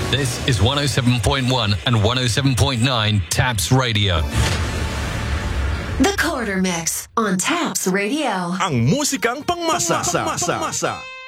This is 107.1 and 107.9 Taps Radio. The Quarter Mix on Taps Radio. Ang musikang pangmasa.